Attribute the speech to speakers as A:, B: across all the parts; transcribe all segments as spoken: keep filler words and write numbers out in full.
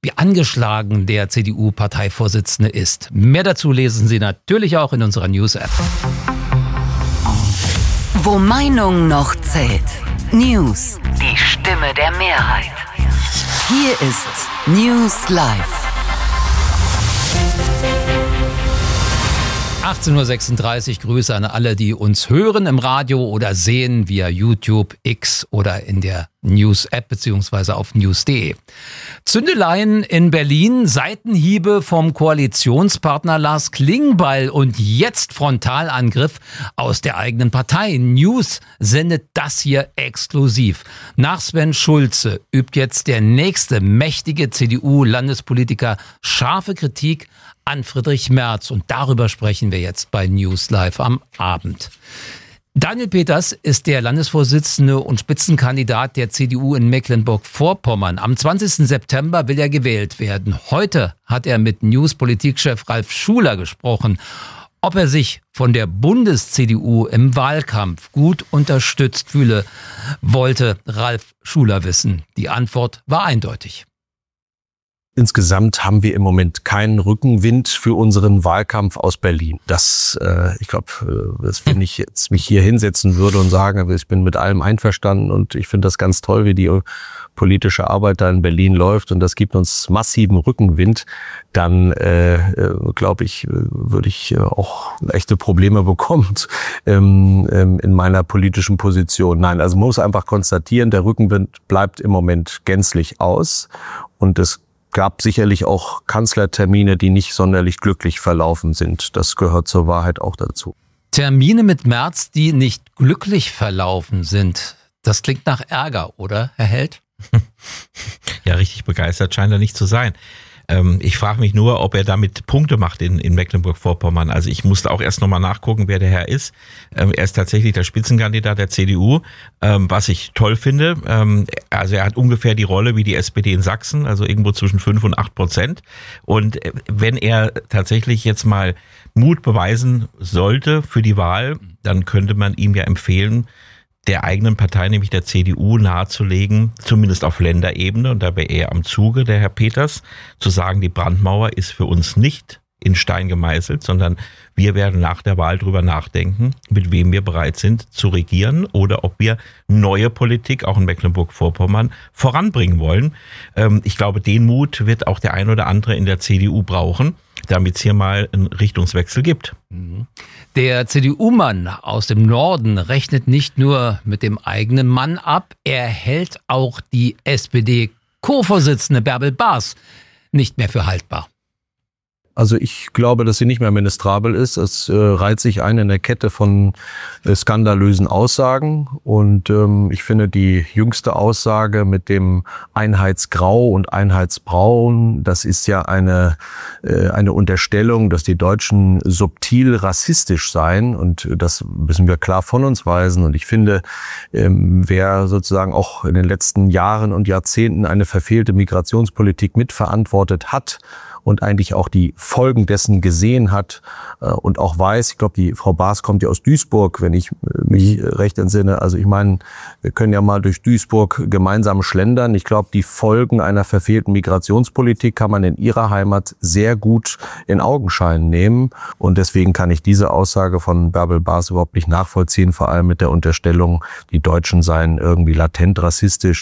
A: wie angeschlagen der C D U-Parteivorsitzende ist. Mehr dazu lesen Sie natürlich auch in unserer News-App.
B: Wo Meinung noch zählt. News. Die Stimme der Mehrheit. Hier ist News Live.
A: achtzehn Uhr sechsunddreißig, Grüße an alle, die uns hören im Radio oder sehen via YouTube, X oder in der News-App beziehungsweise auf news punkt de. Zündeleien in Berlin, Seitenhiebe vom Koalitionspartner Lars Klingbeil und jetzt Frontalangriff aus der eigenen Partei. News sendet das hier exklusiv. Nach Sven Schulze übt jetzt der nächste mächtige C D U-Landespolitiker scharfe Kritik an Friedrich Merz. Und darüber sprechen wir jetzt bei News Live am Abend. Daniel Peters ist der Landesvorsitzende und Spitzenkandidat der C D U in Mecklenburg-Vorpommern. Am zwanzigsten September will er gewählt werden. Heute hat er mit News-Politikchef Ralf Schuler gesprochen. Ob er sich von der Bundes-C D U im Wahlkampf gut unterstützt fühle, wollte Ralf Schuler wissen. Die Antwort war eindeutig.
C: Insgesamt haben wir im Moment keinen Rückenwind für unseren Wahlkampf aus Berlin. Das, äh, ich glaube, dass wenn ich jetzt mich hier hinsetzen würde und sagen, ich bin mit allem einverstanden und ich finde das ganz toll, wie die politische Arbeit da in Berlin läuft und das gibt uns massiven Rückenwind, dann äh, glaube ich, würde ich auch echte Probleme bekommen ähm, ähm, in meiner politischen Position. Nein, also man muss einfach konstatieren, der Rückenwind bleibt im Moment gänzlich aus und es gab sicherlich auch Kanzlertermine, die nicht sonderlich glücklich verlaufen sind. Das gehört zur Wahrheit auch dazu.
A: Termine mit Merz, die nicht glücklich verlaufen sind. Das klingt nach Ärger, oder, Herr Held?
D: Ja, richtig begeistert scheint er nicht zu sein. Ähm, ich frage mich nur, ob er damit Punkte macht in, in Mecklenburg-Vorpommern. Also ich musste auch erst nochmal nachgucken, wer der Herr ist. Ähm, er ist tatsächlich der Spitzenkandidat der C D U, ähm, was ich toll finde. Ähm, also er hat ungefähr die Rolle wie die S P D in Sachsen, also irgendwo zwischen fünf und acht Prozent. Und wenn er tatsächlich jetzt mal Mut beweisen sollte für die Wahl, dann könnte man ihm ja empfehlen, der eigenen Partei, nämlich der C D U, nahezulegen, zumindest auf Länderebene, und da wäre er am Zuge, der Herr Peters, zu sagen, die Brandmauer ist für uns nicht in Stein gemeißelt, sondern wir werden nach der Wahl drüber nachdenken, mit wem wir bereit sind zu regieren oder ob wir neue Politik auch in Mecklenburg-Vorpommern voranbringen wollen. Ich glaube, den Mut wird auch der ein oder andere in der C D U brauchen, damit es hier mal einen Richtungswechsel gibt.
A: Der C D U-Mann aus dem Norden rechnet nicht nur mit dem eigenen Mann ab, er hält auch die S P D-Co-Vorsitzende Bärbel Baas nicht mehr für haltbar.
C: Also ich glaube, dass sie nicht mehr ministrabel ist. Es äh, reiht sich ein in der Kette von äh, skandalösen Aussagen. Und ähm, ich finde die jüngste Aussage mit dem Einheitsgrau und Einheitsbraun, das ist ja eine äh, eine Unterstellung, dass die Deutschen subtil rassistisch seien. Und das müssen wir klar von uns weisen. Und ich finde, ähm, wer sozusagen auch in den letzten Jahren und Jahrzehnten eine verfehlte Migrationspolitik mitverantwortet hat, und eigentlich auch die Folgen dessen gesehen hat äh, und auch weiß, ich glaube, die Frau Baas kommt ja aus Duisburg, wenn ich mich recht entsinne. Also ich meine, wir können ja mal durch Duisburg gemeinsam schlendern. Ich glaube, die Folgen einer verfehlten Migrationspolitik kann man in ihrer Heimat sehr gut in Augenschein nehmen. Und deswegen kann ich diese Aussage von Bärbel Baas überhaupt nicht nachvollziehen, vor allem mit der Unterstellung, die Deutschen seien irgendwie latent rassistisch.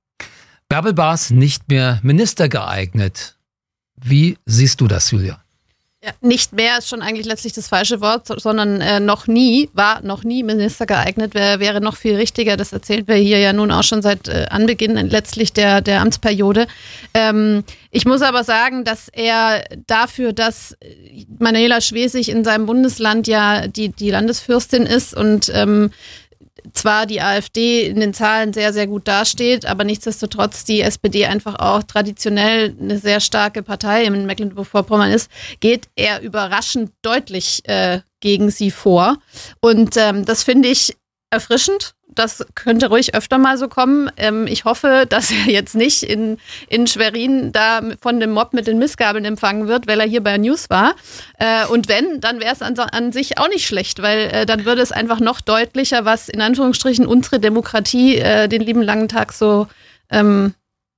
A: Bärbel Baas nicht mehr Minister geeignet. Wie siehst du das, Julia?
E: Ja, nicht mehr ist schon eigentlich letztlich das falsche Wort, sondern äh, noch nie, war noch nie Minister geeignet, wär, wäre noch viel richtiger. Das erzählt wir hier ja nun auch schon seit äh, Anbeginn letztlich der, der Amtsperiode. Ähm, ich muss aber sagen, dass er dafür, dass Manuela Schwesig in seinem Bundesland ja die, die Landesfürstin ist und ähm, zwar die AfD in den Zahlen sehr, sehr gut dasteht, aber nichtsdestotrotz die S P D einfach auch traditionell eine sehr starke Partei in Mecklenburg-Vorpommern ist, geht er überraschend deutlich äh, gegen sie vor. Und ähm, das finde ich erfrischend. Das könnte ruhig öfter mal so kommen. Ähm, ich hoffe, dass er jetzt nicht in, in Schwerin da von dem Mob mit den Missgabeln empfangen wird, weil er hier bei News war. Äh, und wenn, dann wäre es an, an sich auch nicht schlecht, weil äh, dann würde es einfach noch deutlicher, was in Anführungsstrichen unsere Demokratie äh, den lieben langen Tag so ähm, macht.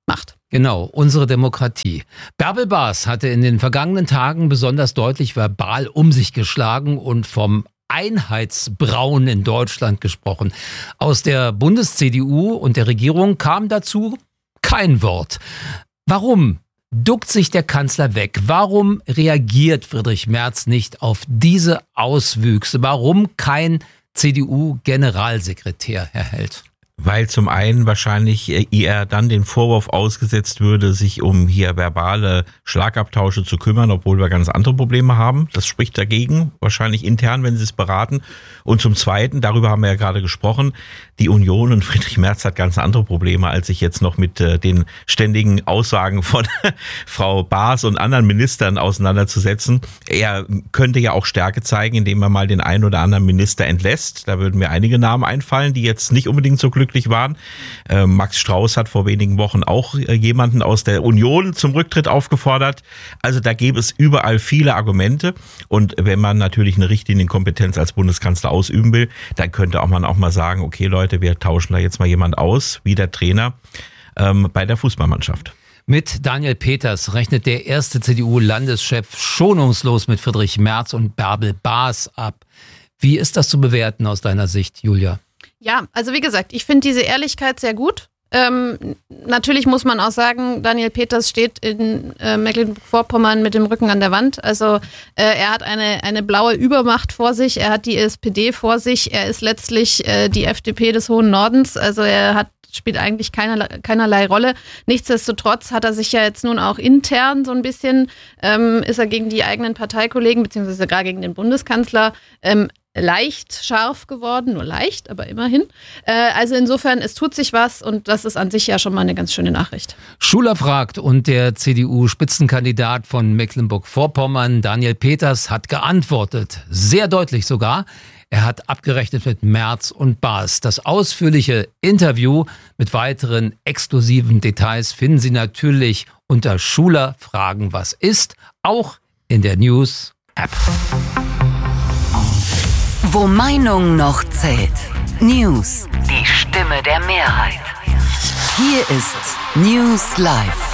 A: Genau, unsere Demokratie. Bärbel Baas hatte in den vergangenen Tagen besonders deutlich verbal um sich geschlagen und vom Einheitsbrauen in Deutschland gesprochen. Aus der Bundes-C D U und der Regierung kam dazu kein Wort. Warum duckt sich der Kanzler weg? Warum reagiert Friedrich Merz nicht auf diese Auswüchse? Warum kein C D U-Generalsekretär, Herr Held?
D: Weil zum einen wahrscheinlich ihr dann den Vorwurf ausgesetzt würde, sich um hier verbale Schlagabtausche zu kümmern, obwohl wir ganz andere Probleme haben. Das spricht dagegen, wahrscheinlich intern, wenn sie es beraten. Und zum Zweiten, darüber haben wir ja gerade gesprochen, die Union und Friedrich Merz hat ganz andere Probleme, als sich jetzt noch mit äh, den ständigen Aussagen von Frau Baas und anderen Ministern auseinanderzusetzen. Er könnte ja auch Stärke zeigen, indem er mal den einen oder anderen Minister entlässt. Da würden mir einige Namen einfallen, die jetzt nicht unbedingt so glücklich waren. Äh, Max Strauß hat vor wenigen Wochen auch äh, jemanden aus der Union zum Rücktritt aufgefordert. Also da gäbe es überall viele Argumente. Und wenn man natürlich eine Richtlinienkompetenz als Bundeskanzler ausüben will, dann könnte auch man auch mal sagen, okay Leute, wir tauschen da jetzt mal jemand aus, wie der Trainer ähm, bei der Fußballmannschaft.
A: Mit Daniel Peters rechnet der erste C D U-Landeschef schonungslos mit Friedrich Merz und Bärbel Baas ab. Wie ist das zu bewerten aus deiner Sicht, Julia?
E: Ja, also wie gesagt, ich finde diese Ehrlichkeit sehr gut. Ähm, natürlich muss man auch sagen, Daniel Peters steht in äh, Mecklenburg-Vorpommern mit dem Rücken an der Wand. Also äh, er hat eine, eine blaue Übermacht vor sich, er hat die S P D vor sich, er ist letztlich äh, die F D P des hohen Nordens. Also er hat spielt eigentlich keinerlei, keinerlei Rolle. Nichtsdestotrotz hat er sich ja jetzt nun auch intern so ein bisschen, ähm, ist er gegen die eigenen Parteikollegen, beziehungsweise sogar gegen den Bundeskanzler, ähm, leicht scharf geworden, nur leicht, aber immerhin. Äh, also insofern, es tut sich was und das ist an sich ja schon mal eine ganz schöne Nachricht.
A: Schuler fragt und der C D U-Spitzenkandidat von Mecklenburg-Vorpommern, Daniel Peters, hat geantwortet, sehr deutlich sogar. Er hat abgerechnet mit Merz und Baas. Das ausführliche Interview mit weiteren exklusiven Details finden Sie natürlich unter Schuler Fragen was ist, auch in der News-App.
B: Wo Meinung noch zählt. News. Die Stimme der Mehrheit. Hier ist News Live.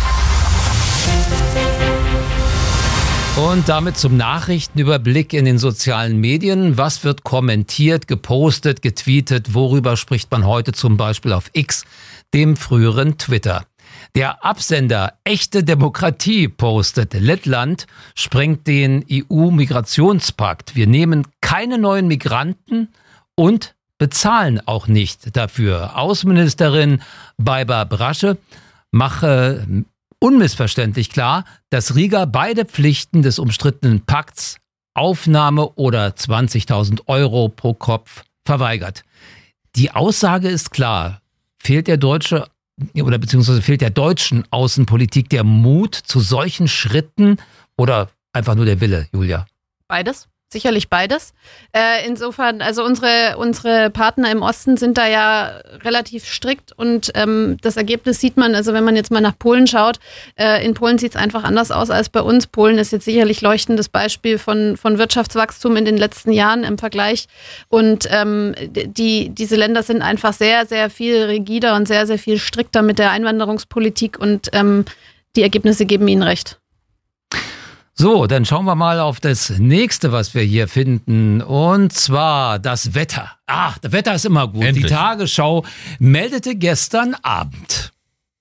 A: Und damit zum Nachrichtenüberblick in den sozialen Medien. Was wird kommentiert, gepostet, getweetet? Worüber spricht man heute zum Beispiel auf X, dem früheren Twitter? Der Absender Echte Demokratie postet, Lettland sprengt den E U-Migrationspakt. Wir nehmen keine neuen Migranten und bezahlen auch nicht dafür. Außenministerin Baiba Brasche mache unmissverständlich klar, dass Riga beide Pflichten des umstrittenen Pakts, Aufnahme oder zwanzigtausend Euro pro Kopf, verweigert. Die Aussage ist klar. Fehlt der deutsche oder beziehungsweise fehlt der deutschen Außenpolitik der Mut zu solchen Schritten oder einfach nur der Wille, Julia?
E: Beides. Sicherlich beides. Äh, insofern, also unsere, unsere Partner im Osten sind da ja relativ strikt und ähm, das Ergebnis sieht man, also wenn man jetzt mal nach Polen schaut, äh, in Polen sieht es einfach anders aus als bei uns. Polen ist jetzt sicherlich leuchtendes Beispiel von, von Wirtschaftswachstum in den letzten Jahren im Vergleich und ähm, die, diese Länder sind einfach sehr, sehr viel rigider und sehr, sehr viel strikter mit der Einwanderungspolitik und ähm, die Ergebnisse geben ihnen recht.
A: So, dann schauen wir mal auf das nächste, was wir hier finden. Und zwar das Wetter. Ach, das Wetter ist immer gut.
D: Endlich.
A: Die Tagesschau meldete gestern Abend.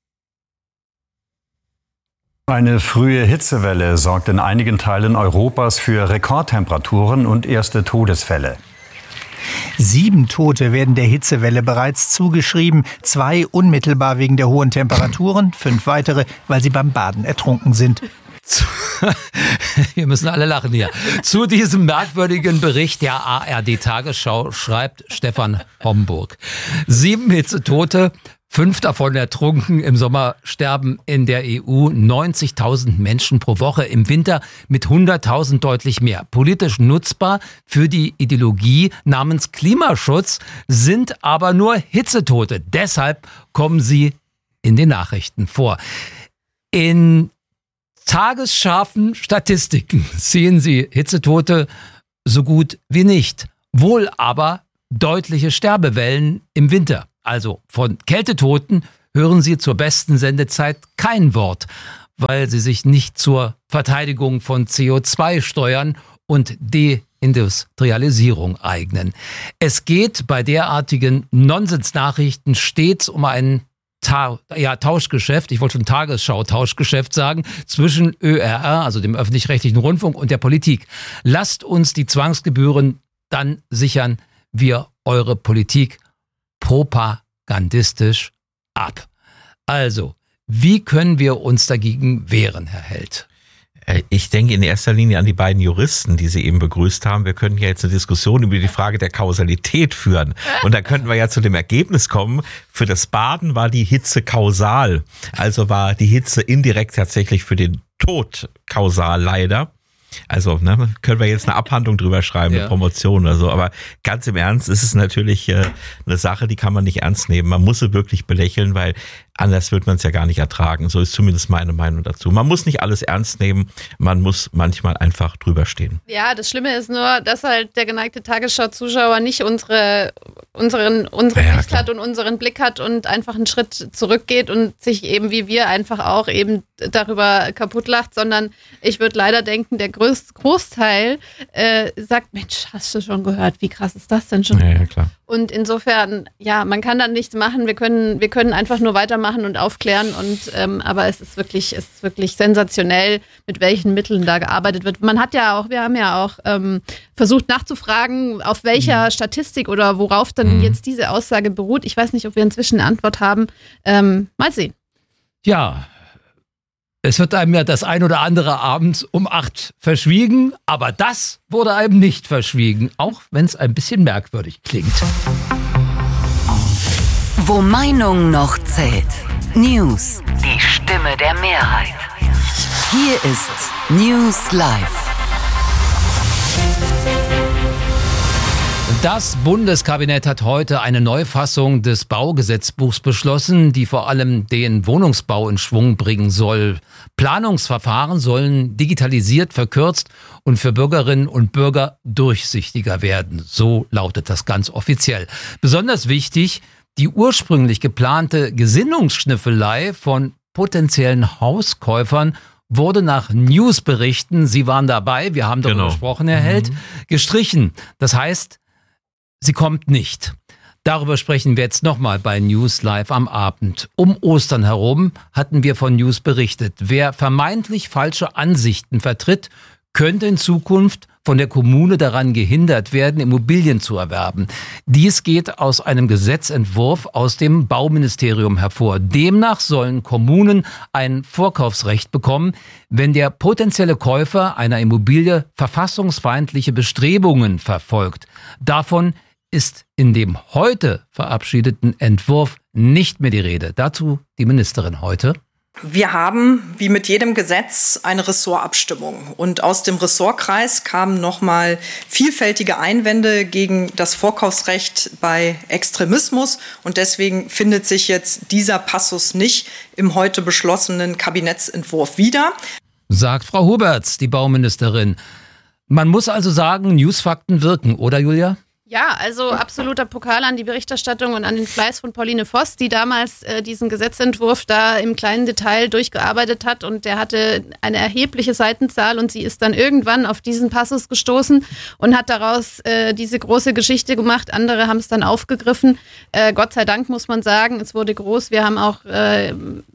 F: Eine frühe Hitzewelle sorgt in einigen Teilen Europas für Rekordtemperaturen und erste Todesfälle.
G: Sieben Tote werden der Hitzewelle bereits zugeschrieben. Zwei unmittelbar wegen der hohen Temperaturen, fünf weitere, weil sie beim Baden ertrunken sind.
A: Wir müssen alle lachen hier. Zu diesem merkwürdigen Bericht der A R D-Tagesschau schreibt Stefan Homburg. Sieben Hitzetote, fünf davon ertrunken. Im Sommer sterben in der E U neunzigtausend Menschen pro Woche. Im Winter mit hunderttausend deutlich mehr. Politisch nutzbar für die Ideologie namens Klimaschutz sind aber nur Hitzetote. Deshalb kommen sie in den Nachrichten vor. In tagesscharfen Statistiken sehen Sie Hitzetote so gut wie nicht. Wohl aber deutliche Sterbewellen im Winter. Also von Kältetoten hören Sie zur besten Sendezeit kein Wort, weil sie sich nicht zur Verteidigung von C O zwei Steuern und Deindustrialisierung eignen. Es geht bei derartigen Nonsensnachrichten stets um ein Ta- ja, Tauschgeschäft, ich wollte schon Tagesschau-Tauschgeschäft sagen, zwischen Ö R R, also dem öffentlich-rechtlichen Rundfunk, und der Politik. Lasst uns die Zwangsgebühren, dann sichern wir eure Politik propagandistisch ab. Also, wie können wir uns dagegen wehren, Herr Held?
D: Ich denke in erster Linie an die beiden Juristen, die Sie eben begrüßt haben. Wir könnten ja jetzt eine Diskussion über die Frage der Kausalität führen. Und da könnten wir ja zu dem Ergebnis kommen, für das Baden war die Hitze kausal. Also war die Hitze indirekt tatsächlich für den Tod kausal, leider. Also ne, können wir jetzt eine Abhandlung drüber schreiben, eine ja. Promotion oder so. Aber ganz im Ernst ist es natürlich äh, eine Sache, die kann man nicht ernst nehmen. Man muss sie wirklich belächeln, weil anders wird man es ja gar nicht ertragen. So ist zumindest meine Meinung dazu. Man muss nicht alles ernst nehmen, man muss manchmal einfach drüber stehen.
E: Ja, das Schlimme ist nur, dass halt der geneigte Tagesschau-Zuschauer nicht unsere, unseren, unsere
D: ja,
E: Sicht hat und unseren Blick hat und einfach einen Schritt zurückgeht und sich eben wie wir einfach auch eben darüber kaputt lacht, sondern ich würde leider denken, der größte Großteil äh, sagt, Mensch, hast du schon gehört, wie krass ist das denn schon?
D: Ja, ja, klar.
E: Und insofern, ja, man kann dann nichts machen, wir können, wir können einfach nur weitermachen und aufklären und ähm, aber es ist wirklich, es ist wirklich sensationell, mit welchen Mitteln da gearbeitet wird. Man hat ja auch, wir haben ja auch ähm, versucht nachzufragen, auf welcher mhm. Statistik oder worauf dann mhm. jetzt diese Aussage beruht. Ich weiß nicht, ob wir inzwischen eine Antwort haben. Ähm, mal sehen.
A: Ja, es wird einem ja das ein oder andere abends um acht verschwiegen, aber das wurde einem nicht verschwiegen, auch wenn es ein bisschen merkwürdig klingt.
B: Wo Meinung noch zählt. News. Die Stimme der Mehrheit. Hier ist News Live.
A: Das Bundeskabinett hat heute eine Neufassung des Baugesetzbuchs beschlossen, die vor allem den Wohnungsbau in Schwung bringen soll. Planungsverfahren sollen digitalisiert, verkürzt und für Bürgerinnen und Bürger durchsichtiger werden. So lautet das ganz offiziell. Besonders wichtig, die ursprünglich geplante Gesinnungsschnüffelei von potenziellen Hauskäufern wurde nach Newsberichten, Sie waren dabei, wir haben darüber
D: genau.
A: gesprochen, Herr Held, mhm. gestrichen. Das heißt, sie kommt nicht. Darüber sprechen wir jetzt nochmal bei News Live am Abend. Um Ostern herum hatten wir von News berichtet. Wer vermeintlich falsche Ansichten vertritt, könnte in Zukunft von der Kommune daran gehindert werden, Immobilien zu erwerben. Dies geht aus einem Gesetzentwurf aus dem Bauministerium hervor. Demnach sollen Kommunen ein Vorkaufsrecht bekommen, wenn der potenzielle Käufer einer Immobilie verfassungsfeindliche Bestrebungen verfolgt. Davon ist in dem heute verabschiedeten Entwurf nicht mehr die Rede. Dazu die Ministerin heute.
H: Wir haben, wie mit jedem Gesetz, eine Ressortabstimmung. Und aus dem Ressortkreis kamen nochmal vielfältige Einwände gegen das Vorkaufsrecht bei Extremismus. Und deswegen findet sich jetzt dieser Passus nicht im heute beschlossenen Kabinettsentwurf wieder.
A: Sagt Frau Huberts, die Bauministerin. Man muss also sagen, Newsfakten wirken, oder Julia?
E: Ja, also absoluter Pokal an die Berichterstattung und an den Fleiß von Pauline Voss, die damals äh, diesen Gesetzentwurf da im kleinen Detail durchgearbeitet hat und der hatte eine erhebliche Seitenzahl und sie ist dann irgendwann auf diesen Passus gestoßen und hat daraus äh, diese große Geschichte gemacht. Andere haben es dann aufgegriffen. Äh, Gott sei Dank muss man sagen, es wurde groß. Wir haben auch äh,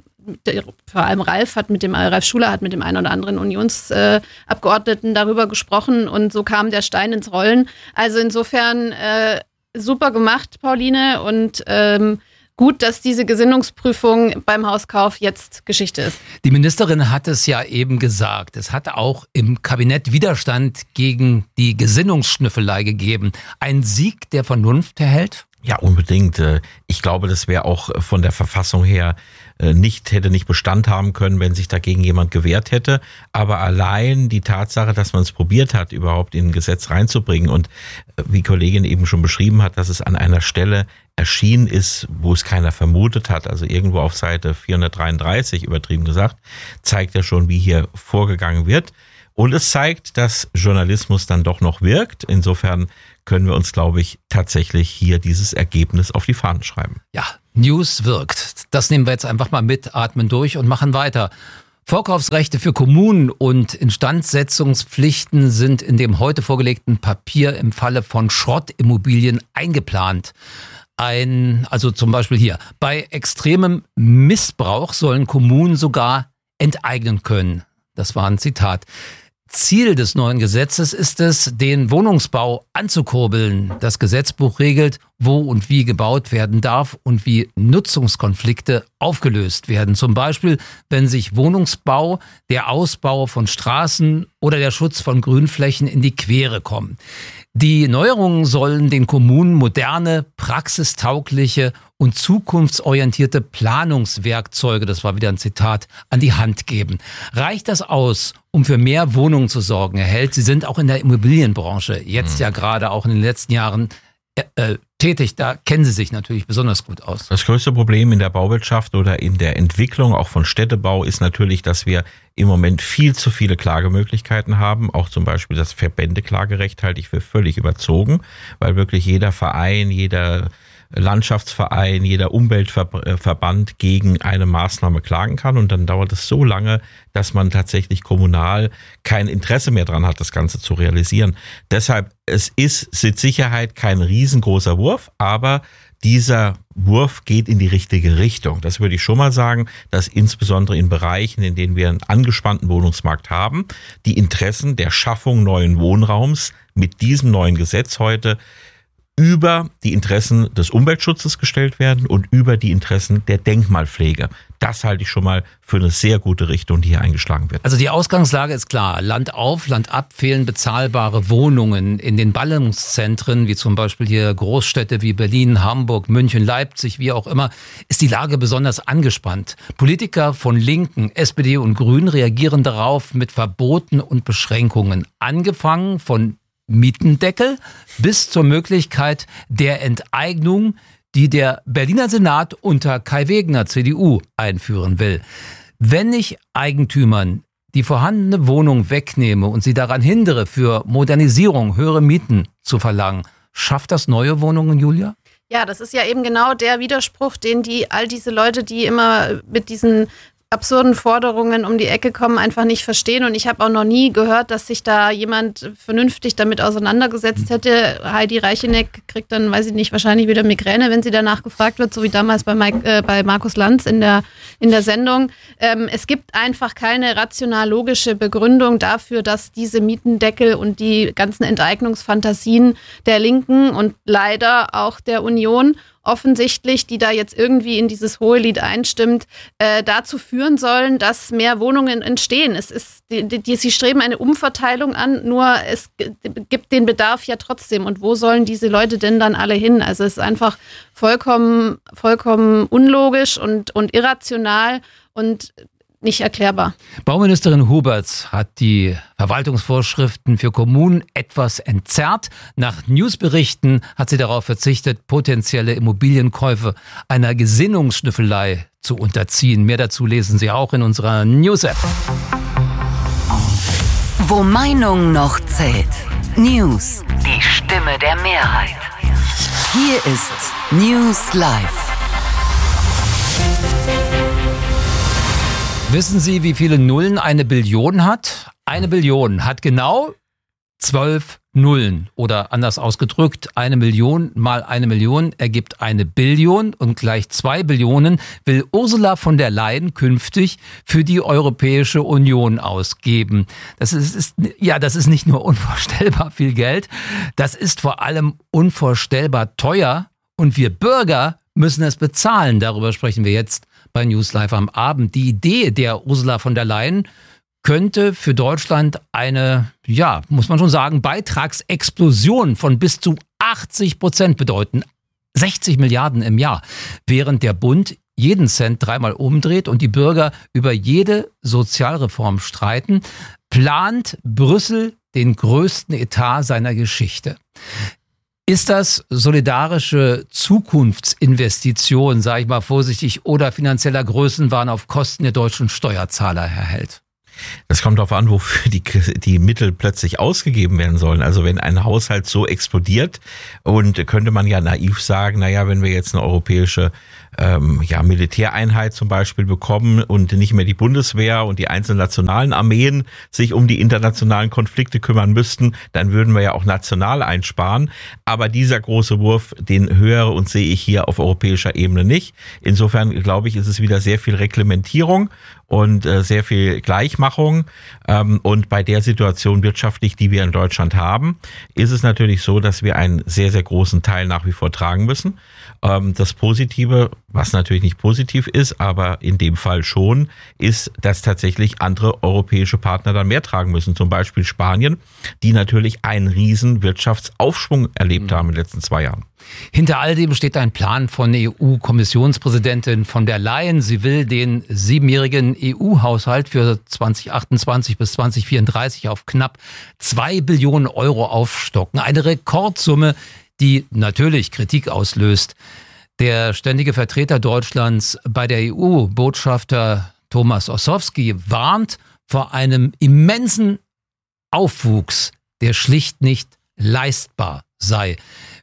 E: vor allem Ralf hat mit dem Ralf Schuler hat mit dem einen oder anderen Unionsabgeordneten äh, darüber gesprochen und so kam der Stein ins Rollen. Also insofern äh, super gemacht, Pauline, und ähm, gut, dass diese Gesinnungsprüfung beim Hauskauf jetzt Geschichte ist.
A: Die Ministerin hat es ja eben gesagt. Es hat auch im Kabinett Widerstand gegen die Gesinnungsschnüffelei gegeben. Ein Sieg der Vernunft, Herr Held?
D: Ja, unbedingt. Ich glaube, das wäre auch von der Verfassung her nicht, hätte nicht Bestand haben können, wenn sich dagegen jemand gewehrt hätte. Aber allein die Tatsache, dass man es probiert hat, überhaupt in ein Gesetz reinzubringen und wie Kollegin eben schon beschrieben hat, dass es an einer Stelle erschienen ist, wo es keiner vermutet hat, also irgendwo auf Seite vierhundertdreiunddreißig, übertrieben gesagt, zeigt ja schon, wie hier vorgegangen wird. Und es zeigt, dass Journalismus dann doch noch wirkt. Insofern können wir uns, glaube ich, tatsächlich hier dieses Ergebnis auf die Fahnen schreiben.
A: Ja, News wirkt. Das nehmen wir jetzt einfach mal mit, atmen durch und machen weiter. Vorkaufsrechte für Kommunen und Instandsetzungspflichten sind in dem heute vorgelegten Papier im Falle von Schrottimmobilien eingeplant. Ein, also zum Beispiel hier, bei extremem Missbrauch sollen Kommunen sogar enteignen können. Das war ein Zitat. Ziel des neuen Gesetzes ist es, den Wohnungsbau anzukurbeln. Das Gesetzbuch regelt, wo und wie gebaut werden darf und wie Nutzungskonflikte aufgelöst werden. Zum Beispiel, wenn sich Wohnungsbau, der Ausbau von Straßen oder der Schutz von Grünflächen in die Quere kommen. Die Neuerungen sollen den Kommunen moderne, praxistaugliche und zukunftsorientierte Planungswerkzeuge, das war wieder ein Zitat, an die Hand geben. Reicht das aus, um für mehr Wohnungen zu sorgen, Herr Held? Sie sind auch in der Immobilienbranche, jetzt ja gerade auch in den letzten Jahren äh, tätig. Da kennen Sie sich natürlich besonders gut aus.
D: Das größte Problem in der Bauwirtschaft oder in der Entwicklung auch von Städtebau ist natürlich, dass wir im Moment viel zu viele Klagemöglichkeiten haben. Auch zum Beispiel das Verbändeklagerecht halte ich für völlig überzogen, weil wirklich jeder Verein, jeder Landschaftsverein, jeder Umweltverband gegen eine Maßnahme klagen kann. Und dann dauert es so lange, dass man tatsächlich kommunal kein Interesse mehr dran hat, das Ganze zu realisieren. Deshalb, es ist mit Sicherheit kein riesengroßer Wurf, aber dieser Wurf geht in die richtige Richtung. Das würde ich schon mal sagen, dass insbesondere in Bereichen, in denen wir einen angespannten Wohnungsmarkt haben, die Interessen der Schaffung neuen Wohnraums mit diesem neuen Gesetz heute über die Interessen des Umweltschutzes gestellt werden und über die Interessen der Denkmalpflege. Das halte ich schon mal für eine sehr gute Richtung, die hier eingeschlagen wird.
A: Also die Ausgangslage ist klar. Land auf, Land ab fehlen bezahlbare Wohnungen. In den Ballungszentren, wie zum Beispiel hier Großstädte wie Berlin, Hamburg, München, Leipzig, wie auch immer, ist die Lage besonders angespannt. Politiker von Linken, S P D und Grünen reagieren darauf mit Verboten und Beschränkungen. Angefangen von Mietendeckel bis zur Möglichkeit der Enteignung, die der Berliner Senat unter Kai Wegner, C D U, einführen will. Wenn ich Eigentümern die vorhandene Wohnung wegnehme und sie daran hindere, für Modernisierung höhere Mieten zu verlangen, schafft das neue Wohnungen, Julia?
E: Ja, das ist ja eben genau der Widerspruch, den die all diese Leute, die immer mit diesen absurden Forderungen um die Ecke kommen, einfach nicht verstehen. Und ich habe auch noch nie gehört, dass sich da jemand vernünftig damit auseinandergesetzt hätte. Heidi Reicheneck kriegt dann, weiß ich nicht, wahrscheinlich wieder Migräne, wenn sie danach gefragt wird, so wie damals bei, Mike, äh, bei Markus Lanz in der, in der Sendung. Ähm, es gibt einfach keine rational-logische Begründung dafür, dass diese Mietendeckel und die ganzen Enteignungsfantasien der Linken und leider auch der Union offensichtlich, die da jetzt irgendwie in dieses hohe Lied einstimmt, äh, dazu führen sollen, dass mehr Wohnungen entstehen. Es ist, die, die, sie streben eine Umverteilung an, nur es gibt den Bedarf ja trotzdem. Und wo sollen diese Leute denn dann alle hin? Also es ist einfach vollkommen, vollkommen unlogisch und, und irrational und nicht erklärbar.
A: Bauministerin Huberts hat die Verwaltungsvorschriften für Kommunen etwas entzerrt. Nach Newsberichten hat sie darauf verzichtet, potenzielle Immobilienkäufe einer Gesinnungsschnüffelei zu unterziehen. Mehr dazu lesen Sie auch in unserer News-App.
B: Wo Meinung noch zählt. News. Die Stimme der Mehrheit. Hier ist News Live.
A: Wissen Sie, wie viele Nullen eine Billion hat? Eine Billion hat genau zwölf Nullen. Oder anders ausgedrückt, eine Million mal eine Million ergibt eine Billion und gleich zwei Billionen will Ursula von der Leyen künftig für die Europäische Union ausgeben. Das ist, ist ja, das ist nicht nur unvorstellbar viel Geld, das ist vor allem unvorstellbar teuer und wir Bürger müssen es bezahlen. Darüber sprechen wir jetzt bei News Live am Abend. Die Idee der Ursula von der Leyen könnte für Deutschland eine, ja, muss man schon sagen, Beitragsexplosion von bis zu achtzig Prozent bedeuten. sechzig Milliarden im Jahr, während der Bund jeden Cent dreimal umdreht und die Bürger über jede Sozialreform streiten, plant Brüssel den größten Etat seiner Geschichte. Ist das solidarische Zukunftsinvestition, sage ich mal vorsichtig, oder finanzieller Größenwahn auf Kosten der deutschen Steuerzahler, Herr Held?
D: Das kommt darauf an, wofür die, die Mittel plötzlich ausgegeben werden sollen. Also wenn ein Haushalt so explodiert, und könnte man ja naiv sagen, naja, wenn wir jetzt eine europäische ähm, ja, Militäreinheit zum Beispiel bekommen und nicht mehr die Bundeswehr und die einzelnen nationalen Armeen sich um die internationalen Konflikte kümmern müssten, dann würden wir ja auch national einsparen. Aber dieser große Wurf, den höre und sehe ich hier auf europäischer Ebene nicht. Insofern glaube ich, ist es wieder sehr viel Reglementierung und äh, sehr viel Gleichmachung. Ähm, und bei der Situation wirtschaftlich, die wir in Deutschland haben, ist es natürlich so, dass wir einen sehr, sehr großen Teil nach wie vor tragen müssen. Ähm, das Positive, was natürlich nicht positiv ist, aber in dem Fall schon, ist, dass tatsächlich andere europäische Partner dann mehr tragen müssen. Zum Beispiel Spanien, die natürlich einen riesen Wirtschaftsaufschwung erlebt mhm. haben in den letzten zwei Jahren.
A: Hinter all dem steht ein Plan von E U-Kommissionspräsidentin von der Leyen. Sie will den siebenjährigen E U-Haushalt für zwanzig achtundzwanzig bis zwanzig vierunddreißig auf knapp zwei Billionen Euro aufstocken. Eine Rekordsumme, die natürlich Kritik auslöst. Der ständige Vertreter Deutschlands bei der E U, Botschafter Thomas Ossowski, warnt vor einem immensen Aufwuchs, der schlicht nicht leistbar sei.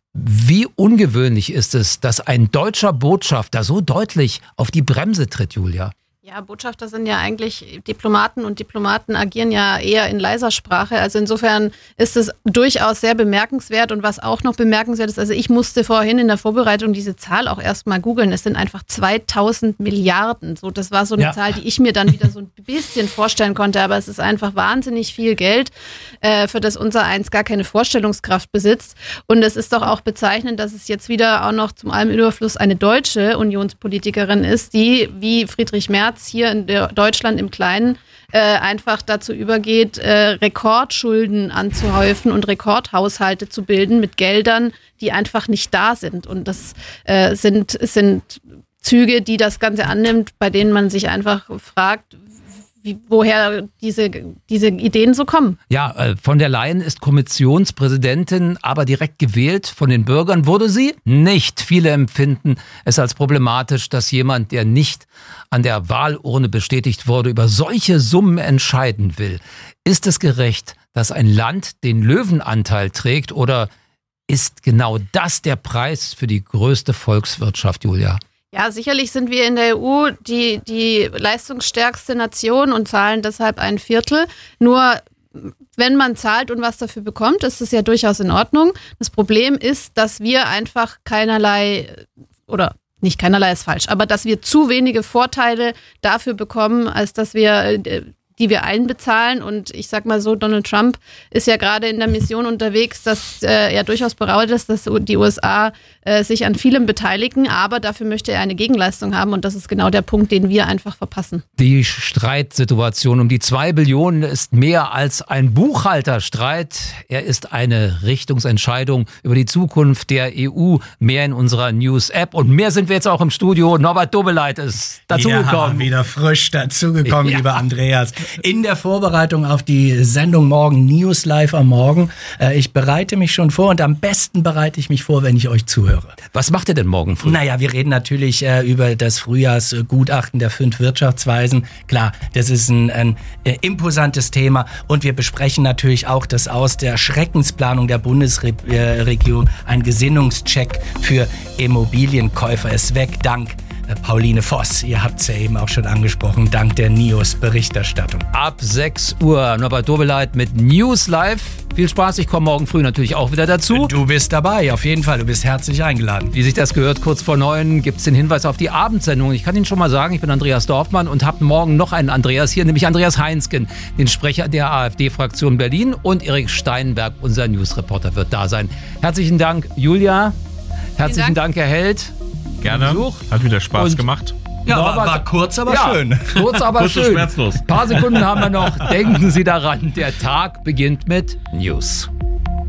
A: Wie ungewöhnlich ist es, dass ein deutscher Botschafter so deutlich auf die Bremse tritt, Julia?
E: Ja, Botschafter sind ja eigentlich Diplomaten und Diplomaten agieren ja eher in leiser Sprache. Also insofern ist es durchaus sehr bemerkenswert. Und was auch noch bemerkenswert ist, also ich musste vorhin in der Vorbereitung diese Zahl auch erstmal googeln. Es sind einfach zweitausend Milliarden. So, das war so eine ja. Zahl, die ich mir dann wieder so ein bisschen vorstellen konnte. Aber es ist einfach wahnsinnig viel Geld, äh, für das unser Eins gar keine Vorstellungskraft besitzt. Und es ist doch auch bezeichnend, dass es jetzt wieder auch noch zum allem Überfluss eine deutsche Unionspolitikerin ist, die wie Friedrich Merz hier in Deutschland im Kleinen äh, einfach dazu übergeht, äh, Rekordschulden anzuhäufen und Rekordhaushalte zu bilden mit Geldern, die einfach nicht da sind. Und das äh, sind, sind Züge, die das Ganze annimmt, bei denen man sich einfach fragt, Wie, woher diese, diese Ideen so kommen.
A: Ja, von der Leyen ist Kommissionspräsidentin, aber direkt gewählt von den Bürgern wurde sie nicht. Viele empfinden es als problematisch, dass jemand, der nicht an der Wahlurne bestätigt wurde, über solche Summen entscheiden will. Ist es gerecht, dass ein Land den Löwenanteil trägt, oder ist genau das der Preis für die größte Volkswirtschaft, Julia?
E: Ja, sicherlich sind wir in der E U die, die leistungsstärkste Nation und zahlen deshalb ein Viertel. Nur wenn man zahlt und was dafür bekommt, ist es ja durchaus in Ordnung. Das Problem ist, dass wir einfach keinerlei, oder nicht keinerlei ist falsch, aber dass wir zu wenige Vorteile dafür bekommen, als dass wir, die wir einbezahlen. Und ich sag mal so, Donald Trump ist ja gerade in der Mission unterwegs, dass äh, er durchaus bereit ist, dass die U S A äh, sich an vielem beteiligen, aber dafür möchte er eine Gegenleistung haben, und das ist genau der Punkt, den wir einfach verpassen.
A: Die Streitsituation um die zwei Billionen ist mehr als ein Buchhalterstreit. Er ist eine Richtungsentscheidung über die Zukunft der E U, mehr in unserer News-App, und mehr sind wir jetzt auch im Studio. Norbert Dobeleit ist dazugekommen.
I: Ja, wieder frisch dazugekommen,
A: ja.
I: lieber Andreas. In der Vorbereitung auf die Sendung morgen, News Live am Morgen. Äh, ich bereite mich schon vor, und am besten bereite ich mich vor, wenn ich euch zuhöre.
A: Was macht ihr denn morgen früh?
I: Naja, wir reden natürlich äh, über das Frühjahrsgutachten der fünf Wirtschaftsweisen. Klar, das ist ein, ein äh, imposantes Thema, und wir besprechen natürlich auch, dass aus der Schreckensplanung der Bundesregierung ein Gesinnungscheck für Immobilienkäufer ist weg, dank Pauline Voss. Ihr habt es ja eben auch schon angesprochen, dank der N I O S-Berichterstattung.
A: Ab sechs Uhr Norbert Dobeleit mit News Live. Viel Spaß, ich komme morgen früh natürlich auch wieder dazu.
I: Du bist dabei, auf jeden Fall. Du bist herzlich eingeladen.
A: Wie sich das gehört, kurz vor neun gibt es den Hinweis auf die Abendsendung. Ich kann Ihnen schon mal sagen, ich bin Andreas Dorfmann und habe morgen noch einen Andreas hier, nämlich Andreas Heinsken, den Sprecher der AfD-Fraktion Berlin, und Erik Steinberg, unser Newsreporter, wird da sein. Herzlichen Dank, Julia. Herzlichen Dank. Dank, Herr Held.
D: Gerne. Hat wieder Spaß und gemacht.
I: Ja, war, war kurz, aber
A: ja,
I: schön.
A: Kurz, aber
D: kurz
A: schön.
D: Schmerzlos.
A: Ein paar Sekunden haben wir noch. Denken Sie daran, der Tag beginnt mit News.